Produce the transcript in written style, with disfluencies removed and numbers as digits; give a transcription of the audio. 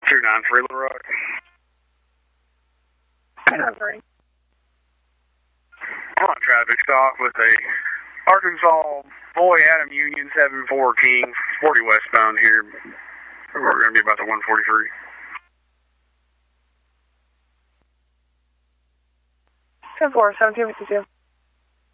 293 Little Rock. Covering. I'm on traffic stop with a Arkansas boy Adam Union 74 King 40 westbound here. We're going to be about the 143. 10-4, 1752.